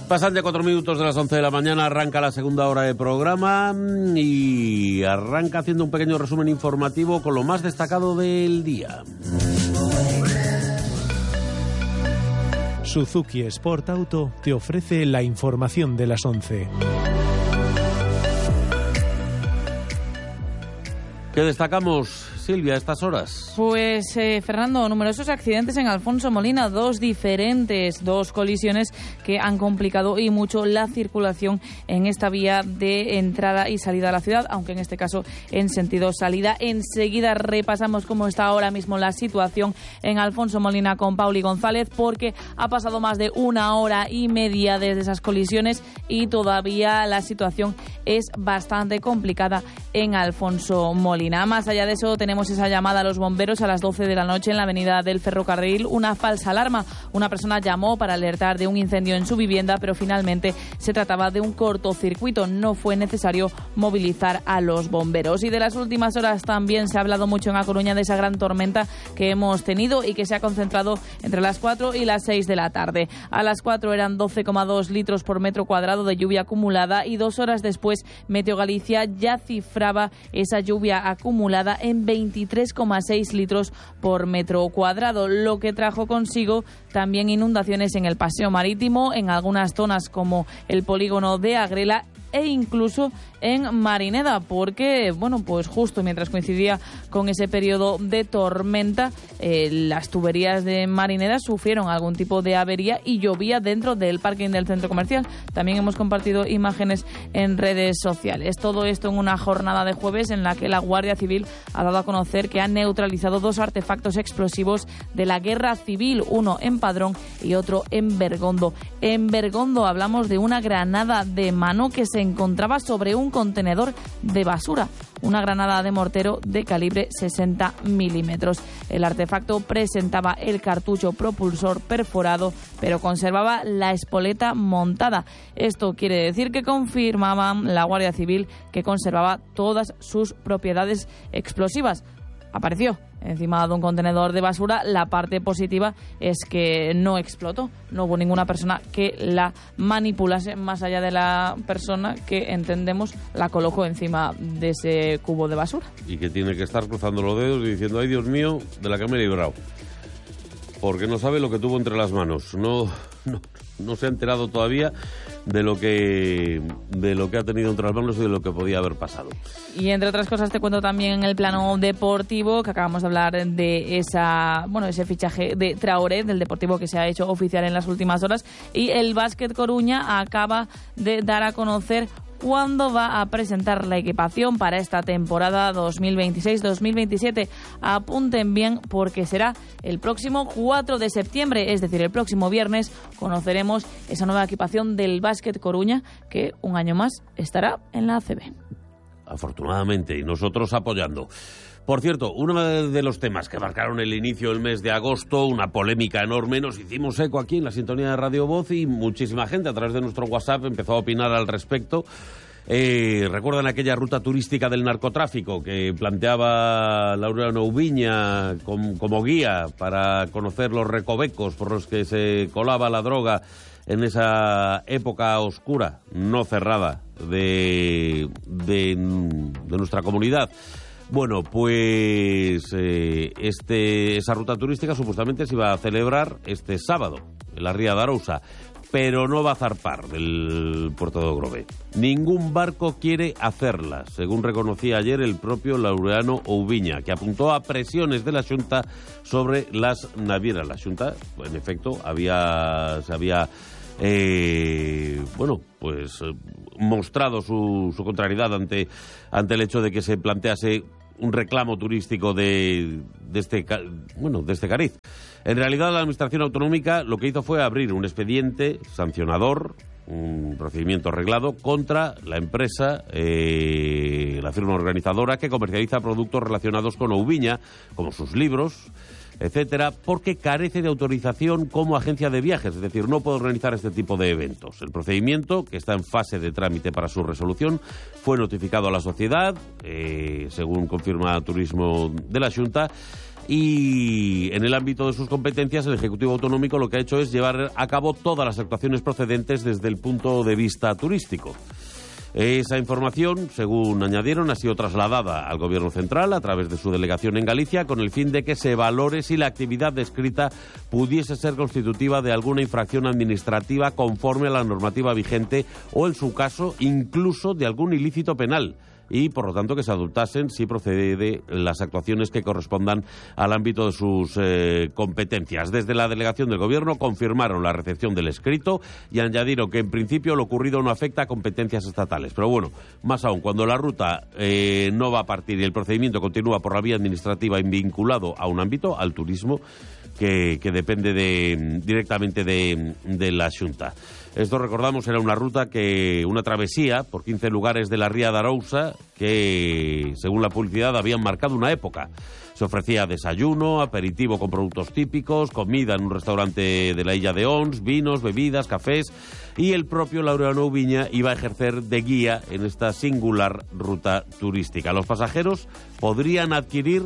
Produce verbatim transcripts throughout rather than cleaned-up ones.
Pasan ya cuatro minutos de las once de la mañana, arranca la segunda hora de programa y arranca haciendo un pequeño resumen informativo con lo más destacado del día. Suzuki Sport Auto te ofrece la información de las once. ¿Qué destacamos, Silvia, a estas horas? Pues, eh, Fernando, numerosos accidentes en Alfonso Molina, dos diferentes, dos colisiones que han complicado y mucho la circulación en esta vía de entrada y salida a la ciudad, aunque en este caso en sentido salida. Enseguida repasamos cómo está ahora mismo la situación en Alfonso Molina con Pauli González, porque ha pasado más de una hora y media desde esas colisiones y todavía la situación es bastante complicada en Alfonso Molina. Más allá de eso, tenemos esa llamada a los bomberos a las doce de la noche en la avenida del Ferrocarril, una falsa alarma. Una persona llamó para alertar de un incendio en su vivienda, pero finalmente se trataba de un cortocircuito. No fue necesario movilizar a los bomberos. Y de las últimas horas también se ha hablado mucho en A Coruña de esa gran tormenta que hemos tenido y que se ha concentrado entre las cuatro y las seis de la tarde. A las cuatro eran doce coma dos litros por metro cuadrado de lluvia acumulada y dos horas después Meteo Galicia ya cifraba esa lluvia acumulada en veintitrés coma seis litros por metro cuadrado, lo que trajo consigo también inundaciones en el paseo marítimo, en algunas zonas como el polígono de Agrela e incluso en Marineda, porque, bueno, pues justo mientras coincidía con ese periodo de tormenta, eh, las tuberías de Marineda sufrieron algún tipo de avería y llovía dentro del parking del centro comercial. También hemos compartido imágenes en redes sociales. Todo esto en una jornada de jueves en la que la Guardia Civil ha dado a conocer que ha neutralizado dos artefactos explosivos de la Guerra Civil, uno en Padrón y otro en Bergondo. En Bergondo hablamos de una granada de mano que se encontraba sobre un contenedor de basura, una granada de mortero de calibre sesenta milímetros. El artefacto presentaba el cartucho propulsor perforado, pero conservaba la espoleta montada. Esto quiere decir que confirmaban la Guardia Civil que conservaba todas sus propiedades explosivas. Apareció encima de un contenedor de basura. La parte positiva es que no explotó. No hubo ninguna persona que la manipulase más allá de la persona que, entendemos, la colocó encima de ese cubo de basura. Y que tiene que estar cruzando los dedos y diciendo: ay, Dios mío, de la que me he librado. Porque no sabe lo que tuvo entre las manos. No, no, no se ha enterado todavía de lo que de lo que ha tenido entre las manos y de lo que podía haber pasado. Y entre otras cosas te cuento también en el plano deportivo, que acabamos de hablar de esa, bueno, ese fichaje de Traoré, del Deportivo, que se ha hecho oficial en las últimas horas, y el Básquet Coruña acaba de dar a conocer cuándo va a presentar la equipación para esta temporada dos mil veintiséis dos mil veintisiete. Apunten bien, porque será el próximo cuatro de septiembre, es decir, el próximo viernes, conoceremos esa nueva equipación del Básquet Coruña, que un año más estará en la A C B. Afortunadamente, y nosotros apoyando. Por cierto, uno de los temas que marcaron el inicio del mes de agosto, una polémica enorme, nos hicimos eco aquí en la sintonía de Radio Voz y muchísima gente a través de nuestro WhatsApp empezó a opinar al respecto. Eh, ¿Recuerdan aquella ruta turística del narcotráfico que planteaba Laureano Ubiña como, como guía para conocer los recovecos por los que se colaba la droga en esa época oscura, no cerrada, de, de, de nuestra comunidad? Bueno, pues eh, este, esa ruta turística supuestamente se iba a celebrar este sábado en la Ría de Arousa, pero no va a zarpar del puerto de Grove. Ningún barco quiere hacerla, según reconocía ayer el propio Laureano Oubiña, que apuntó a presiones de la Xunta sobre las navieras. La Xunta, en efecto, había se había eh, bueno, pues eh, mostrado su, su contrariedad ante, ante el hecho de que se plantease un reclamo turístico de, de este bueno de este cariz. En realidad, la Administración Autonómica lo que hizo fue abrir un expediente sancionador, un procedimiento arreglado contra la empresa, eh, la firma organizadora que comercializa productos relacionados con Oubiña, como sus libros, etcétera, porque carece de autorización como agencia de viajes, es decir, no puede organizar este tipo de eventos. El procedimiento, que está en fase de trámite para su resolución, fue notificado a la sociedad, eh, según confirma Turismo de la Xunta, y en el ámbito de sus competencias el Ejecutivo Autonómico lo que ha hecho es llevar a cabo todas las actuaciones procedentes desde el punto de vista turístico. Esa información, según añadieron, ha sido trasladada al Gobierno central a través de su delegación en Galicia con el fin de que se valore si la actividad descrita pudiese ser constitutiva de alguna infracción administrativa conforme a la normativa vigente o, en su caso, incluso de algún ilícito penal, y por lo tanto que se adoptasen si procede las actuaciones que correspondan al ámbito de sus eh, competencias. Desde la delegación del Gobierno confirmaron la recepción del escrito y añadieron que en principio lo ocurrido no afecta a competencias estatales. Pero bueno, más aún, cuando la ruta eh, no va a partir y el procedimiento continúa por la vía administrativa vinculado a un ámbito, al turismo, que, que depende de, directamente de, de la Xunta. Esto, recordamos, era una ruta que, una travesía por quince lugares de la Ría de Arousa que, según la publicidad, habían marcado una época. Se ofrecía desayuno, aperitivo con productos típicos, comida en un restaurante de la Illa de Ons, vinos, bebidas, cafés, y el propio Laureano Oubiña iba a ejercer de guía en esta singular ruta turística. Los pasajeros podrían adquirir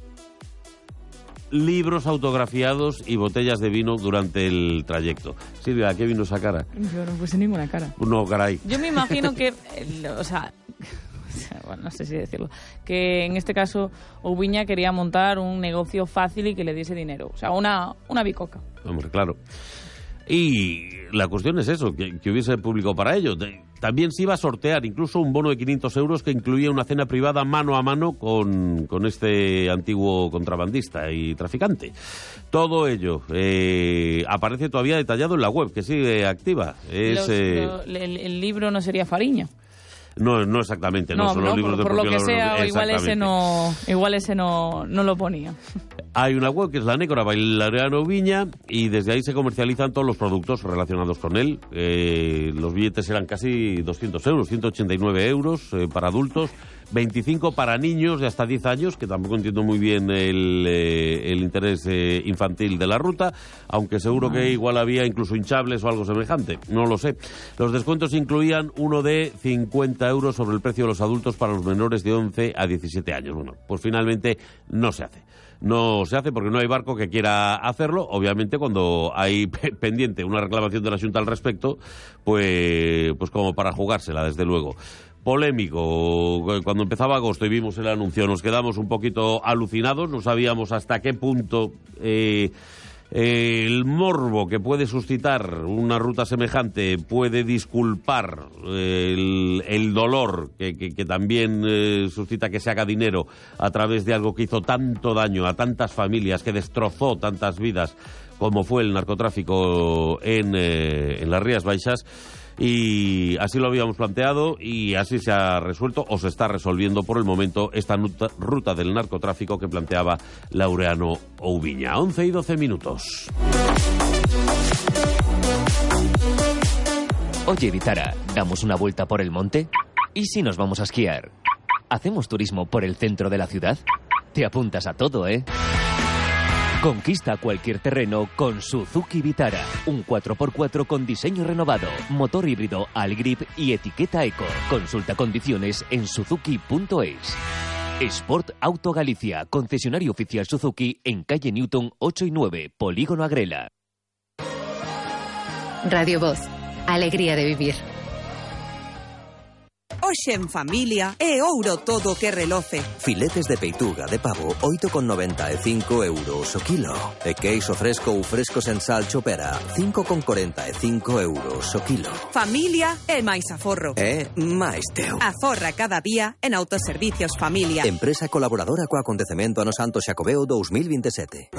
libros autografiados y botellas de vino durante el trayecto. Silvia, ¿a qué vino esa cara? Yo no puse ninguna cara. No, caray. Yo me imagino que, o sea, bueno, no sé si decirlo, que en este caso Oubiña quería montar un negocio fácil y que le diese dinero. O sea, una, una bicoca. Hombre, claro. Y la cuestión es eso, que, que hubiese público para ello. También se iba a sortear incluso un bono de quinientos euros que incluía una cena privada mano a mano con, con este antiguo contrabandista y traficante. Todo ello eh, aparece todavía detallado en la web, que sigue activa. Es, Los, eh, lo, el, el libro no sería Fariña. No, no exactamente, no, no son no, los libros por, de por lo que sea, o igual ese no, igual ese no, no lo ponía. Hay una web que es la Nécora Laureano Oubiña y desde ahí se comercializan todos los productos relacionados con él. Eh, los billetes eran casi doscientos euros, ciento ochenta y nueve euros eh, para adultos, veinticinco para niños de hasta diez años, que tampoco entiendo muy bien el, eh, el interés eh, infantil de la ruta, aunque seguro que igual había incluso hinchables o algo semejante, no lo sé. Los descuentos incluían uno de cincuenta euros sobre el precio de los adultos para los menores de once a diecisiete años. Bueno, pues finalmente no se hace. No se hace porque no hay barco que quiera hacerlo. Obviamente, cuando hay pendiente una reclamación de la Xunta al respecto, pues, pues como para jugársela, desde luego. Polémico. Cuando empezaba agosto y vimos el anuncio, nos quedamos un poquito alucinados. No sabíamos hasta qué punto eh, eh, el morbo que puede suscitar una ruta semejante puede disculpar eh, el, el dolor que, que, que también eh, suscita que se haga dinero a través de algo que hizo tanto daño a tantas familias, que destrozó tantas vidas como fue el narcotráfico en, eh, en las Rías Baixas. Y así lo habíamos planteado y así se ha resuelto o se está resolviendo por el momento esta ruta del narcotráfico que planteaba Laureano Oubiña. once y doce minutos. Oye, Vitara, ¿damos una vuelta por el monte? ¿Y si nos vamos a esquiar? ¿Hacemos turismo por el centro de la ciudad? Te apuntas a todo, ¿eh? Conquista cualquier terreno con Suzuki Vitara. Un cuatro por cuatro con diseño renovado, motor híbrido Algrip y etiqueta Eco. Consulta condiciones en suzuki punto es. Sport Auto Galicia, concesionario oficial Suzuki en calle Newton ocho y nueve, Polígono Agrela. Radio Voz, alegría de vivir. Hoxe en familia é ouro todo que reloce. Filetes de peituga de pavo oito con noventa e cinco euros o kilo. E queixo fresco ou fresco sen sal chopera cinco con corenta e cinco euros o kilo. Familia é máis aforro. É máis teu. Aforra cada día en Autoservicios Familia. Empresa colaboradora co acontecemento ano Santo Xacobeo dos mil veintisiete.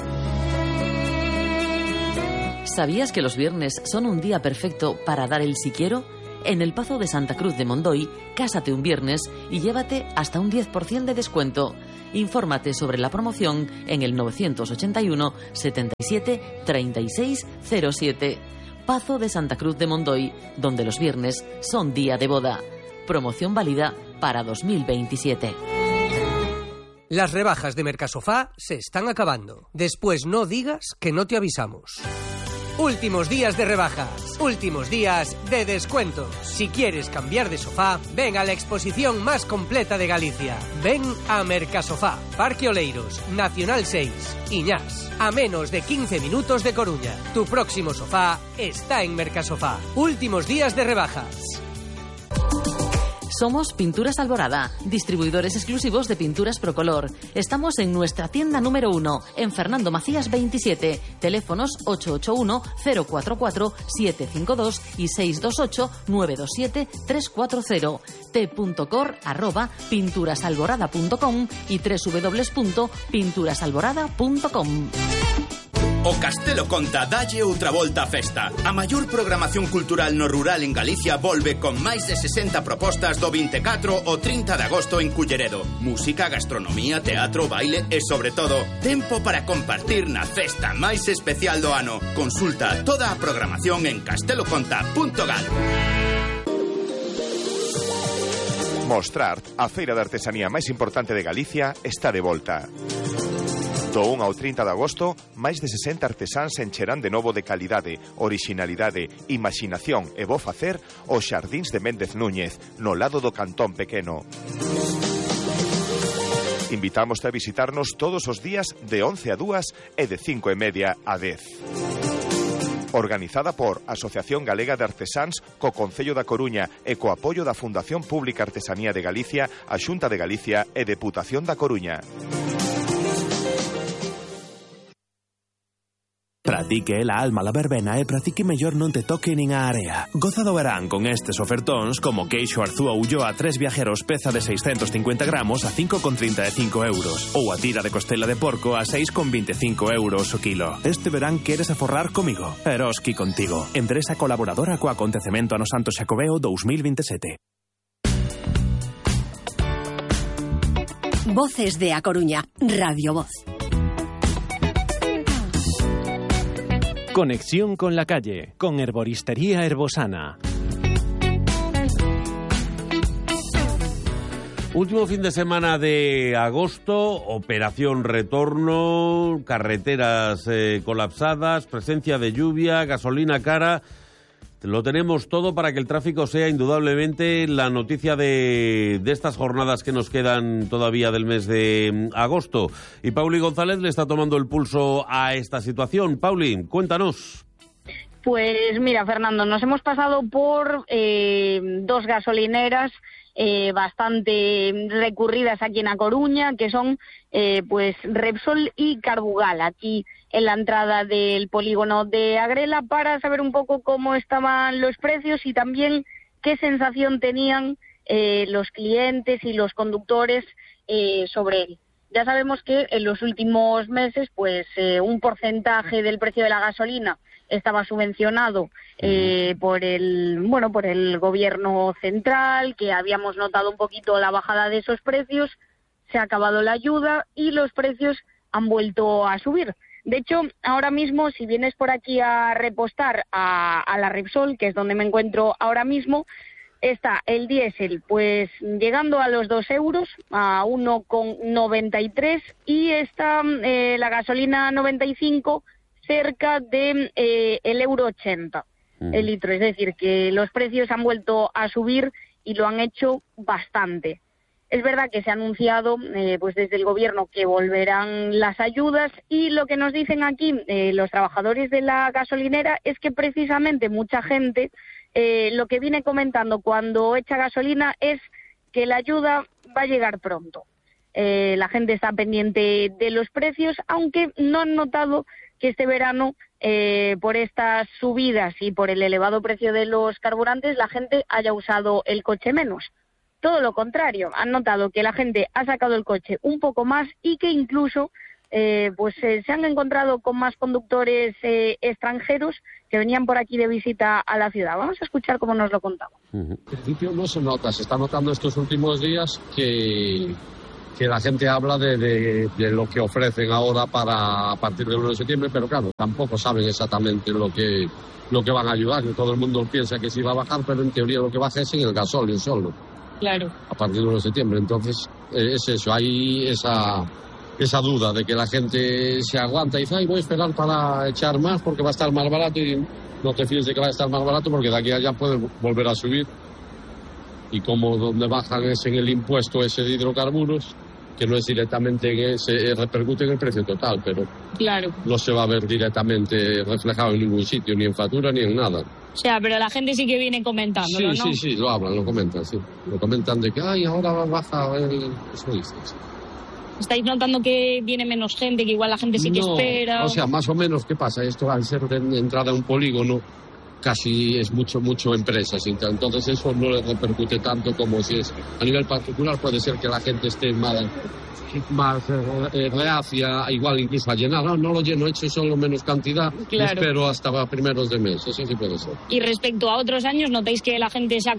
¿Sabías que los viernes son un día perfecto para dar el si quiero? En el Pazo de Santa Cruz de Mondoy, cásate un viernes y llévate hasta un diez por ciento de descuento. Infórmate sobre la promoción en el novecientos ochenta y uno, setenta y siete, treinta y seis cero siete. Pazo de Santa Cruz de Mondoy, donde los viernes son día de boda. Promoción válida para dos mil veintisiete. Las rebajas de Mercasofá se están acabando. Después no digas que no te avisamos. Últimos días de rebajas, últimos días de descuentos. Si quieres cambiar de sofá, ven a la exposición más completa de Galicia. Ven a Mercasofá, Parque Oleiros, Nacional seis, Iñás. A menos de quince minutos de Coruña. Tu próximo sofá está en Mercasofá. Últimos días de rebajas. Somos Pinturas Alborada, distribuidores exclusivos de pinturas Procolor. Estamos en nuestra tienda número uno, en Fernando Macías veintisiete. Teléfonos ocho ocho uno, cero cuatro cuatro, siete cinco dos y seis dos ocho, nueve dos siete, tres cuatro cero. t.cor arroba pinturasalborada punto com y w w w punto pinturasalborada punto com. O Castelo Conta dalle outra volta a festa. A maior programación cultural no rural en Galicia volve con máis de sesenta propostas do vinte e catro ao trinta de agosto en Culleredo. Música, gastronomía, teatro, baile e, sobre todo, tempo para compartir na festa máis especial do ano. Consulta toda a programación en casteloconta punto gal. Mostrart, a feira de artesanía máis importante de Galicia, está de volta. Do un ao trinta de agosto, máis de sesenta artesáns encherán de novo de calidade, orixinalidade, imaginación e bo facer os xardíns de Méndez Núñez, no lado do Cantón Pequeno. Invitámoste a visitarnos todos os días de once a dúas e de cinco e media a dez. Organizada por Asociación Galega de Artesáns co Concello da Coruña e co apoio da Fundación Pública Artesanía de Galicia, a Xunta de Galicia e Deputación da Coruña. Para ti que é a alma la verbena e para ti que mellor non te toque nin a area. Goza do verán con estes ofertóns como queixo Arzúa Ulloa a tres viajeros peza de seiscentos cincuenta gramos a cinco con trinta e cinco euros ou a tira de costela de porco a seis con vinte e cinco euros o kilo. Este verán queres aforrar comigo? Eroski contigo. Empresa colaboradora co acontecemento ano Santo Xacobeo dous mil veintisiete. Voces de A Coruña, Radio Voz. Conexión con la calle, con Herboristería Herbosana. Último fin de semana de agosto, operación retorno, carreteras eh, colapsadas, presencia de lluvia, gasolina cara. Lo tenemos todo para que el tráfico sea indudablemente la noticia de, de estas jornadas que nos quedan todavía del mes de agosto. Y Pauli González le está tomando el pulso a esta situación. Pauli, cuéntanos. Pues mira, Fernando, nos hemos pasado por eh, dos gasolineras eh, bastante recurridas aquí en A Coruña, que son eh, pues Repsol y Carbugal, aquí en la entrada del polígono de Agrela, para saber un poco cómo estaban los precios y también qué sensación tenían eh, los clientes y los conductores eh, sobre él. Ya sabemos que en los últimos meses pues eh, un porcentaje del precio de la gasolina estaba subvencionado eh, por el bueno por el gobierno central, que habíamos notado un poquito la bajada de esos precios, se ha acabado la ayuda y los precios han vuelto a subir. De hecho, ahora mismo, si vienes por aquí a repostar a, a la Repsol, que es donde me encuentro ahora mismo, está el diésel pues llegando a los dos euros, a uno con noventa y tres, y está eh, la gasolina noventa y cinco cerca de eh, el euro ochenta mm. el litro. Es decir, que los precios han vuelto a subir y lo han hecho bastante. Es verdad que se ha anunciado eh, pues desde el gobierno que volverán las ayudas, y lo que nos dicen aquí eh, los trabajadores de la gasolinera es que precisamente mucha gente eh, lo que viene comentando cuando echa gasolina es que la ayuda va a llegar pronto. Eh, la gente está pendiente de los precios, aunque no han notado que este verano, eh, por estas subidas y por el elevado precio de los carburantes, la gente haya usado el coche menos. Todo lo contrario, han notado que la gente ha sacado el coche un poco más y que incluso eh, pues eh, se han encontrado con más conductores eh, extranjeros que venían por aquí de visita a la ciudad. Vamos a escuchar cómo nos lo contaban. En principio no se nota, se está notando estos últimos días que, que la gente habla de, de, de lo que ofrecen ahora para a partir del uno de septiembre, pero claro, tampoco saben exactamente lo que, lo que van a ayudar, que todo el mundo piensa que sí va a bajar, pero en teoría lo que baja es en el gasóleo solo. Claro. A partir del uno de septiembre, entonces eh, es eso, hay esa esa duda de que la gente se aguanta y dice, ay, voy a esperar para echar más porque va a estar más barato, y no te fíes de que va a estar más barato porque de aquí a allá puede volver a subir. Y como donde bajan es en el impuesto ese de hidrocarburos, que no es directamente en ese, repercute en el precio total, pero claro, no se va a ver directamente reflejado en ningún sitio, ni en factura ni en nada. O sea, pero la gente sí que viene comentándolo, sí, ¿no? Sí, sí, lo hablan, lo comentan, sí. Lo comentan de que, ay, ahora baja el... Eso dices. ¿Estáis notando que viene menos gente, que igual la gente sí que no, espera? O sea, más o menos, ¿qué pasa? Esto al ser de entrada a un polígono, casi es mucho, mucho empresas. Entonces eso no le repercute tanto como si es a nivel particular. Puede ser que la gente esté más, más eh, reacia, igual incluso a llenar. No, no lo lleno, he hecho solo menos cantidad, claro. Espero hasta primeros de mes. Eso sí puede ser. Y respecto a otros años, ¿notáis que la gente se ha